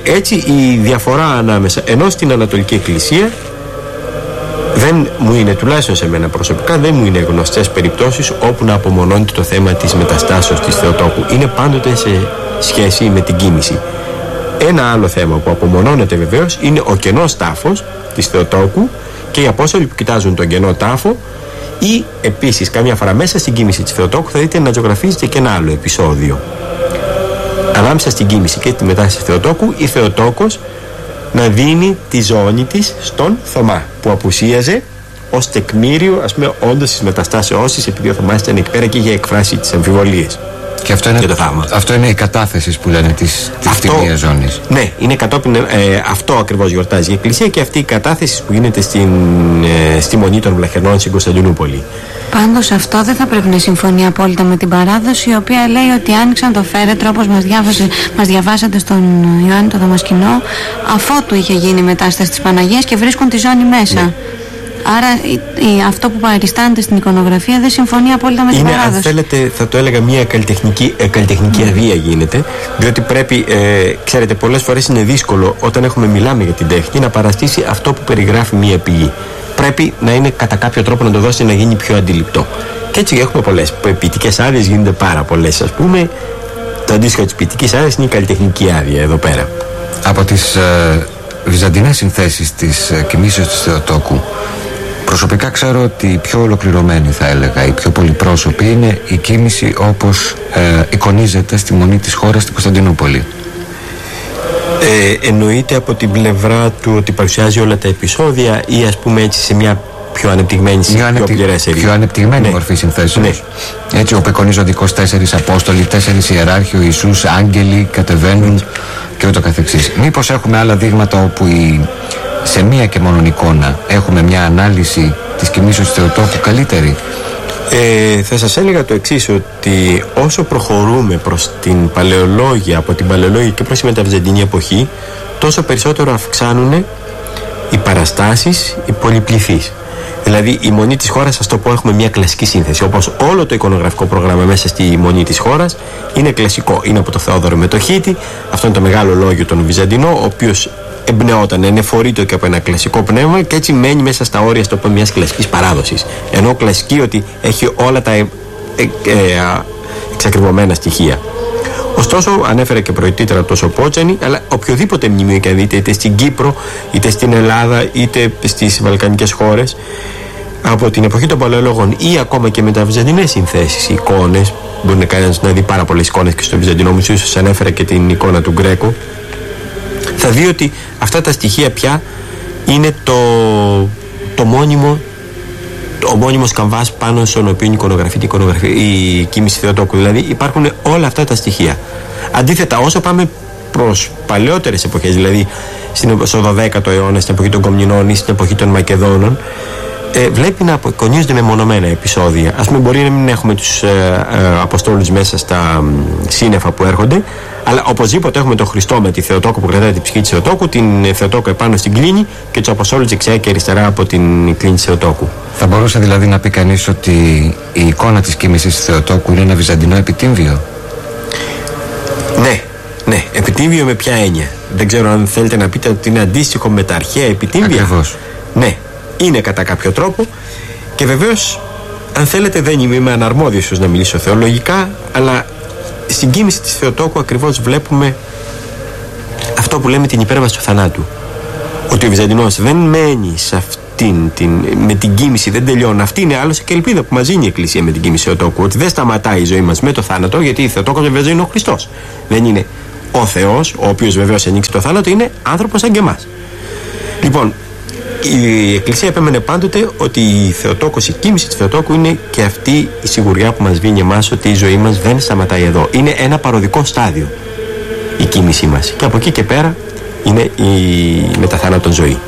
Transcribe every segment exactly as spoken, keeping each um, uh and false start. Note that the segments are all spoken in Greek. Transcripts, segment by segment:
Έτσι η διαφορά ανάμεσα, ενώ στην Ανατολική Εκκλησία δεν μου είναι, τουλάχιστον σε μένα προσωπικά, δεν μου είναι γνωστές περιπτώσεις όπου να απομονώνεται το θέμα της μεταστάσεως της Θεοτόκου. Είναι πάντοτε σε σχέση με την κοίμηση. Ένα άλλο θέμα που απομονώνεται βεβαίως είναι ο κενός τάφος της Θεοτόκου και οι Απόστολοι που κοιτάζουν τον κενό τάφο, ή επίσης καμιά φορά μέσα στην κοίμηση της Θεοτόκου θα δείτε να ζωγραφίζεται και ένα άλλο επεισόδιο. Ανάμεσα στην κοίμηση και τη μετάσταση της Θεοτόκου, η Θεοτόκος να δίνει τη ζώνη της στον Θωμά που απουσίαζε ως τεκμήριο, ας πούμε, όντως της μεταστάσεώς της, επειδή ο Θωμάς ήταν εκεί πέρα και είχε εκφράσει τις αμφιβολίες. Και αυτό είναι, αυτό είναι η κατάθεση που λένε της, της τιμίας ζώνης. Ναι, είναι κατόπιν, ε, αυτό ακριβώς γιορτάζει η Εκκλησία και αυτή η κατάθεση που γίνεται στην, ε, στη Μονή των Βλαχερνών στην Κωνσταντινούπολη. Πάντως αυτό δεν θα πρέπει να συμφωνεί απόλυτα με την παράδοση, η οποία λέει ότι άνοιξαν το φέρετρο, όπως μας, μας διαβάσατε στον Ιωάννη το Δαμασκηνό, αφότου είχε γίνει η μετάσταση της Παναγίας και βρίσκουν τη ζώνη μέσα. Ναι. Άρα η, η, αυτό που παριστάνεται στην εικονογραφία δεν συμφωνεί απόλυτα με την είναι, παράδοση. Αν θέλετε, θα το έλεγα μια καλλιτεχνική, ε, καλλιτεχνική mm. αδεία γίνεται, διότι πρέπει, ε, ξέρετε, πολλές φορές είναι δύσκολο όταν έχουμε μιλάμε για την τέχνη να παραστήσει αυτό που περιγράφει μια πηγή. Πρέπει να είναι κατά κάποιο τρόπο να το δώσει να γίνει πιο αντιληπτό. Και έτσι έχουμε πολλές ποιητικές άδειες, γίνονται πάρα πολλές. Ας πούμε, το αντίστοιχο της ποιητικής άδειας είναι η καλλιτεχνική άδεια εδώ πέρα. Από τις ε, βυζαντινές συνθέσεις της ε, κοιμήσεως της Θεοτόκου, προσωπικά ξέρω ότι η πιο ολοκληρωμένη, θα έλεγα, η πιο πολυπρόσωπη είναι η κοίμηση όπως ε, εικονίζεται στη Μονή της χώρας στην Κωνσταντινούπολη. Ε, εννοείται από την πλευρά του ότι παρουσιάζει όλα τα επεισόδια ή, ας πούμε, έτσι σε μια πιο ανεπτυγμένη, πιο, ανεπτι... πιο ανεπτυγμένη ναι. μορφή συνθέσεως. Ναι. Έτσι όπου εικονίζονται είκοσι τέσσερις Απόστολοι, τέσσερις Ιεράρχοι, ο Ιησούς, άγγελοι κατεβαίνουν ναι. και ούτω καθεξής. Μήπως έχουμε άλλα δείγματα όπου η... σε μία και μόνον εικόνα έχουμε μια ανάλυση της κοιμήσεως της Θεοτόκου καλύτερη? Ε, θα σας έλεγα το εξής, ότι όσο προχωρούμε προς την παλαιολόγια, από την παλαιολόγια και προς τη μεταβυζαντινή εποχή, τόσο περισσότερο αυξάνουν οι παραστάσεις, οι πολυπληθείς. Δηλαδή η Μονή της χώρας, ας το πω, έχουμε μια κλασική σύνθεση, όπως όλο το εικονογραφικό πρόγραμμα μέσα στη Μονή της χώρας είναι κλασικό. Είναι από το Θεόδωρο Μετοχίτη, αυτό είναι το μεγάλο λόγιο τον Βυζαντινό, ο οποίος εμπνεόταν, ενεφορείτο και από ένα κλασικό πνεύμα και έτσι μένει μέσα στα όρια, στο πω, μιας κλασικής παράδοσης. Ενώ κλασική ότι έχει όλα τα ε, ε, ε, εξακριβωμένα στοιχεία. Ωστόσο, ανέφερε και προηγούμενα το Σοπότσανη, αλλά οποιοδήποτε μνημείο και αν δείτε, είτε στην Κύπρο, είτε στην Ελλάδα, είτε στις βαλκανικές χώρες, από την εποχή των παλαιολόγων ή ακόμα και με τα βυζαντινές συνθέσεις, εικόνες, μπορεί κανένας να δει πάρα πολλές εικόνες και στο Βυζαντινό Μουσείο, ίσως ανέφερε και την εικόνα του Γκρέκο, θα δει ότι αυτά τα στοιχεία πια είναι το, το μόνιμο, ο μόνιμος καμβάς πάνω στον οποίο εικονογραφεί η κοίμηση Θεοτόκου. Δηλαδή υπάρχουν όλα αυτά τα στοιχεία. Αντίθετα, όσο πάμε προς παλαιότερες εποχές, δηλαδή στο δωδέκατο αιώνα, στην εποχή των Κομνηνών ή στην εποχή των Μακεδόνων, ε, βλέπει να απεικονίζονται μεμονωμένα επεισόδια. Ας πούμε, μπορεί να μην έχουμε τους ε, ε, Αποστόλους μέσα στα ε, σύννεφα που έρχονται, αλλά οπωσδήποτε έχουμε τον Χριστό με τη Θεοτόκο που κρατάει την ψυχή της Θεοτόκου, την Θεοτόκο επάνω στην κλίνη και τους Αποστόλους δεξιά και αριστερά από την κλίνη της Θεοτόκου. Θα μπορούσε δηλαδή να πει κανείς ότι η εικόνα της κοίμησης της Θεοτόκου είναι ένα βυζαντινό επιτύμβιο? Ναι, ναι. Επιτύμβιο με ποια έννοια? Δεν ξέρω αν θέλετε να πείτε ότι είναι αντίστοιχο με τα αρχαία επιτύμβια. Ακριβώς. Ναι, είναι κατά κάποιο τρόπο και βεβαίως, αν θέλετε, δεν είμαι αναρμόδιος να μιλήσω θεολογικά, αλλά στην κοίμηση της Θεοτόκου ακριβώς βλέπουμε αυτό που λέμε την υπέρβαση του θανάτου. Ότι ο Βυζαντινός δεν μένει σε αυτήν την, με την κοίμηση, δεν τελειώνει. Αυτή είναι άλλωστε και ελπίδα που μας δίνει η Εκκλησία με την κοίμηση Θεοτόκου. Ότι δεν σταματάει η ζωή μας με το θάνατο, γιατί η Θεοτόκος βεβαίως είναι ο Χριστός. Δεν είναι ο Θεός, ο οποίος βεβαίως ανοίξει το θάνατο, είναι άνθρωπος σαν και εμάς. Λοιπόν, η Εκκλησία επέμενε πάντοτε ότι η Θεοτόκος, η κοίμηση της Θεοτόκου είναι και αυτή η σιγουριά που μας δίνει εμάς ότι η ζωή μας δεν σταματάει εδώ. Είναι ένα παροδικό στάδιο η κοίμησή μας και από εκεί και πέρα είναι η μεταθάνατον ζωή.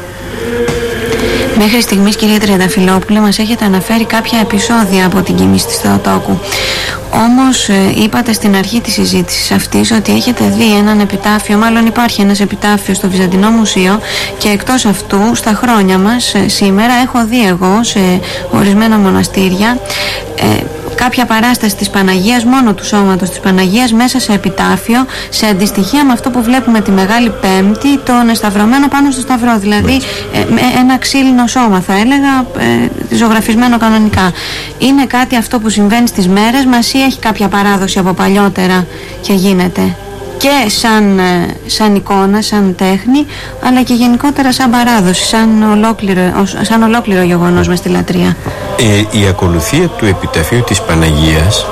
Μέχρι στιγμής, κυρία Τριανταφυλόπουλε, μας έχετε αναφέρει κάποια επεισόδια από την κοίμηση της Θεοτόκου. Όμως ε, είπατε στην αρχή της συζήτησης αυτής ότι έχετε δει έναν επιτάφιο, μάλλον υπάρχει ένας επιτάφιος στο Βυζαντινό Μουσείο, και εκτός αυτού στα χρόνια μας ε, σήμερα έχω δει εγώ σε ορισμένα μοναστήρια ε, κάποια παράσταση της Παναγίας, μόνο του σώματος της Παναγίας, μέσα σε επιτάφιο, σε αντιστοιχεία με αυτό που βλέπουμε τη Μεγάλη Πέμπτη, τον εσταυρωμένο πάνω στο σταυρό, δηλαδή ε, ένα ξύλινο σώμα θα έλεγα, ε, ζωγραφισμένο κανονικά. Είναι κάτι αυτό που συμβαίνει στις μέρες μας ή έχει κάποια παράδοση από παλιότερα και γίνεται και σαν, σαν εικόνα, σαν τέχνη, αλλά και γενικότερα σαν παράδοση, σαν ολόκληρο, σαν ολόκληρο γεγονός μες στη λατρεία? Ε, η ακολουθία του επιταφείου της Παναγίας,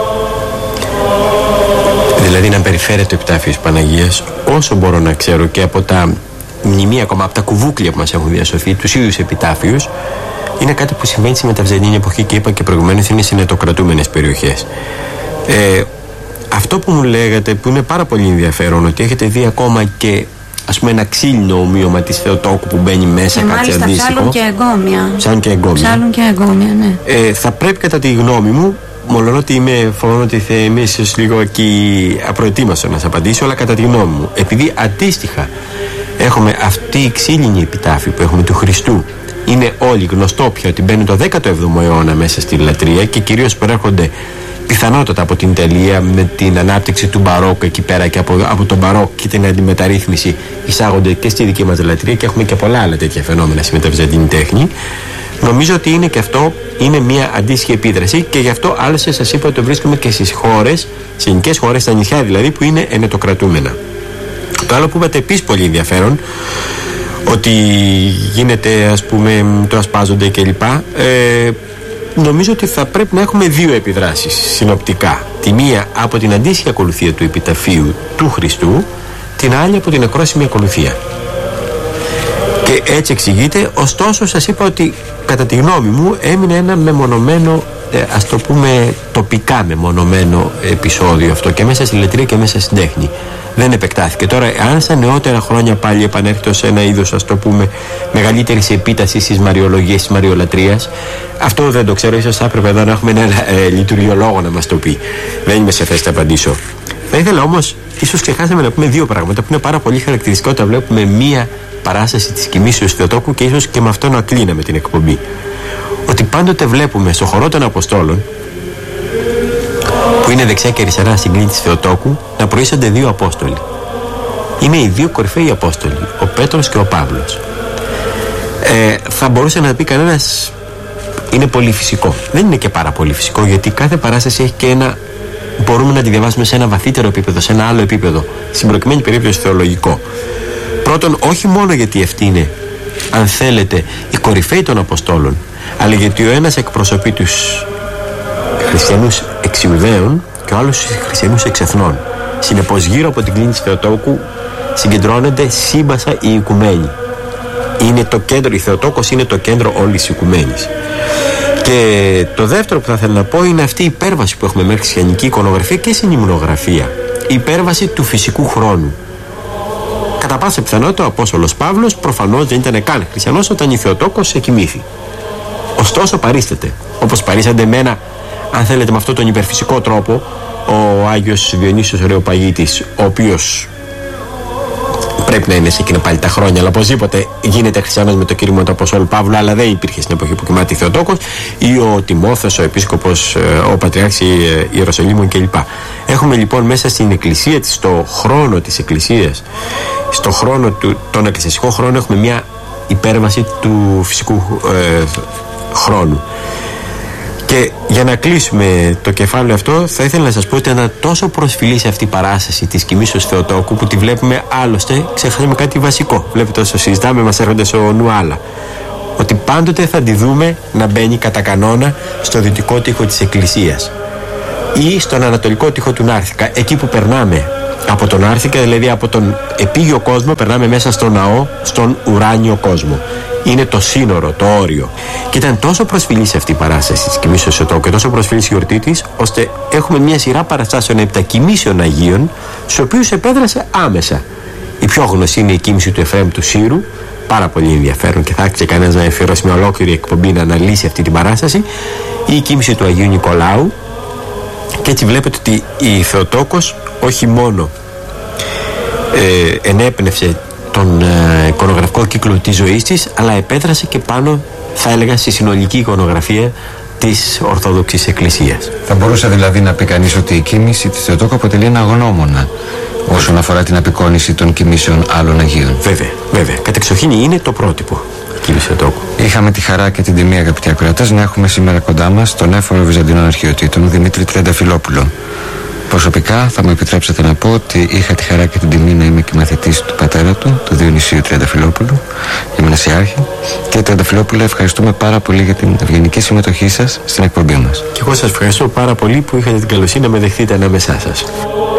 δηλαδή να περιφέρεται το επιτάφιο της Παναγίας, όσο μπορώ να ξέρω και από τα μνημεία, ακόμα από τα κουβούκλια που μας έχουν διασωθεί, τους ίδιους επιτάφιους, είναι κάτι που συμβαίνει στη μεταβυζαντινή εποχή και είπα και προηγουμένως είναι συνετοκρατούμενες περιοχές. Ε, αυτό που μου λέγατε, που είναι πάρα πολύ ενδιαφέρον, ότι έχετε δει ακόμα και ας πούμε ένα ξύλινο ομοίωμα της Θεοτόκου που μπαίνει μέσα, και κάτι αντίστοιχο. Ψάλουν και εγκόμια. Ψάλουν και εγκόμια. Ψάλουν και εγκόμια, ναι. Ε, θα πρέπει κατά τη γνώμη μου, μόλον ότι είμαι, φοβάμαι ότι θα είμαι ίσως λίγο εκεί απροετοίμαστο να σας απαντήσω, αλλά κατά τη γνώμη μου, επειδή αντίστοιχα έχουμε αυτή η ξύλινη επιτάφη που έχουμε του Χριστού, είναι όλοι γνωστό πια ότι μπαίνουν το δέκατο έβδομο αιώνα μέσα στη λατρεία και κυρίως προέρχονται πιθανότατα από την Ιταλία με την ανάπτυξη του Μπαρόκο εκεί πέρα, και από, από τον Μπαρόκο και την αντιμεταρρύθμιση εισάγονται και στη δική μας λατρεία, και έχουμε και πολλά άλλα τέτοια φαινόμενα στη μεταβυζαντινή τέχνη. Νομίζω ότι είναι και αυτό είναι μια αντίστοιχη επίδραση, και γι' αυτό άλλωστε σας είπα ότι το βρίσκουμε και στις χώρες, σε ελληνικές χώρες, στα νησιά δηλαδή, που είναι ενετοκρατούμενα. Το άλλο που είπατε επίσης πολύ ενδιαφέρον, ότι γίνεται, ας πούμε, το ασπάζονται κλπ. Ε, νομίζω ότι θα πρέπει να έχουμε δύο επιδράσεις συνοπτικά. Τη μία από την αντίστοιχη ακολουθία του επιταφείου του Χριστού, την άλλη από την ακρόσιμη ακολουθία. Και έτσι εξηγείται. Ωστόσο σας είπα ότι κατά τη γνώμη μου έμεινε ένα μεμονωμένο, ε, ας το πούμε τοπικά μεμονωμένο επεισόδιο αυτό, και μέσα στη λατρεία και μέσα στην τέχνη. Δεν επεκτάθηκε. Τώρα, αν στα νεότερα χρόνια πάλι επανέρχεται σε ένα είδος, ας το πούμε, μεγαλύτερης επίτασης στις μαριολογίες, της μαριολατρείας, αυτό δεν το ξέρω. Ίσως θα έπρεπε εδώ να έχουμε έναν ε, λειτουργιολόγο να μας το πει. Δεν είμαι σε θέση να απαντήσω. Θα ήθελα όμως, ίσως ξεχάσαμε να πούμε δύο πράγματα που είναι πάρα πολύ χαρακτηριστικά όταν βλέπουμε μία παράσταση της Κοιμήσεως Θεοτόκου, και ίσως και με αυτό να κλείναμε την εκπομπή. Ότι πάντοτε βλέπουμε στο χορό των Αποστόλων, που είναι δεξιά και αριστερά στην κλίνη της Θεοτόκου, να προείσσονται δύο Απόστολοι. Είναι οι δύο κορυφαίοι Απόστολοι, ο Πέτρος και ο Παύλος. Ε, θα μπορούσε να πει κανένας είναι πολύ φυσικό. Δεν είναι και πάρα πολύ φυσικό, γιατί κάθε παράσταση έχει και ένα, μπορούμε να τη διαβάσουμε σε ένα βαθύτερο επίπεδο, σε ένα άλλο επίπεδο, στην προκειμένη περίπτωση θεολογικό. Πρώτον, όχι μόνο γιατί αυτή είναι, αν θέλετε, η κορυφαίοι των Αποστόλων, αλλά γιατί ο ένας εκπροσωπεί τους χριστιανούς εξ Ιουδαίων και ο άλλος τους χριστιανούς εξ εθνών. Συνεπώς, γύρω από την κλίνη της Θεοτόκου συγκεντρώνεται σύμπασα η οικουμένη. Είναι το κέντρο, η Θεοτόκος είναι το κέντρο όλης της οικουμένης. Και το δεύτερο που θα ήθελα να πω είναι αυτή η υπέρβαση που έχουμε μέχρι χριστιανική εικονογραφία και στην υμνογραφία. Η υπέρβαση του φυσικού χρόνου. Κατά πάσα πιθανότητα ο Απόστολος Παύλος προφανώς δεν ήταν καν χριστιανός όταν η Θεοτόκος εκοιμήθη. Ωστόσο παρίσταται, όπως παρίστανται με ένα, αν θέλετε, με αυτόν τον υπερφυσικό τρόπο, ο Άγιος Διονύσιος Ρεοπαγίτης, ο οποίος πρέπει να είναι σε εκείνα πάλι τα χρόνια, αλλά οπωσδήποτε γίνεται χριστιανός με το κήρυγμα του Αποστόλου Παύλου, αλλά δεν υπήρχε στην εποχή που κοιμάται η Θεοτόκος, ή ο Τιμόθεος, ο Επίσκοπος, ο Πατριάρχης Ιεροσολύμων κλπ. Έχουμε λοιπόν μέσα στην Εκκλησία, στο χρόνο της Εκκλησίας, στο χρόνο του, τον εκκλησιαστικό χρόνο, έχουμε μια υπέρβαση του φυσικού ε, χρόνου. Και για να κλείσουμε το κεφάλαιο αυτό, θα ήθελα να σας πω ότι ήταν τόσο προσφυλή σε αυτή η παράσταση της Κοιμήσεως Θεοτόκου, που τη βλέπουμε, άλλωστε ξεχάσαμε κάτι βασικό. Βλέπετε, όσο συζητάμε μας έρχονται στο νου άλλα. Ότι πάντοτε θα τη δούμε να μπαίνει κατά κανόνα στο δυτικό τοίχο της Εκκλησίας ή στον ανατολικό τοίχο του Νάρθηκα. Εκεί που περνάμε από τον Νάρθηκα, δηλαδή από τον επίγειο κόσμο, περνάμε μέσα στον ναό, στον ουράνιο κόσμο. Είναι το σύνορο, το όριο. Και ήταν τόσο προσφυλή σε αυτή η παράσταση της Κοιμήσεως Θεοτόκου και τόσο προσφυλή η γιορτή της, ώστε έχουμε μια σειρά παραστάσεων επί τα κοιμήσεων Αγίων, στους οποίους επέδρασε άμεσα. Η πιο γνωστή είναι η κοίμηση του Εφραίμ του Σύρου, πάρα πολύ ενδιαφέρον, και θα άρχισε κανένας να αφιερώσει μια ολόκληρη εκπομπή να αναλύσει αυτή την παράσταση, ή η κοίμηση του Αγίου Νικολάου. Και έτσι βλέπετε ότι η Θεοτόκος όχι μόνο ε, ενέπνευσε τον ε, εικονογραφικό κύκλο της ζωής της, αλλά επέδρασε και πάνω, θα έλεγα, στη συνολική εικονογραφία της Ορθόδοξης Εκκλησίας. Θα μπορούσε δηλαδή να πει κανείς ότι η κοίμηση της Θεοτόκου αποτελεί ένα γνώμονα όσον αφορά την απεικόνιση των κοιμήσεων άλλων Αγίων. Βέβαια, βέβαια. Κατεξοχήν είναι το πρότυπο η κοίμηση Θεοτόκου. Είχαμε τη χαρά και την τιμή, αγαπητοί ακροατές, να έχουμε σήμερα κοντά μας τον έφορο Βυζαντινών Αρχαιοτήτων Δημήτρη Τριανταφυλόπουλο. Προσωπικά θα μου επιτρέψετε να πω ότι είχα τη χαρά και την τιμή να είμαι και μαθητής του πατέρα του, του Διονυσίου Τριανταφυλόπουλου, γυμνασιάρχη. Κύριε Τριανταφυλόπουλε, ευχαριστούμε πάρα πολύ για την ευγενική συμμετοχή σας στην εκπομπή μας. Και εγώ σας ευχαριστώ πάρα πολύ που είχατε την καλοσύνη να με δεχτείτε ανάμεσά σας.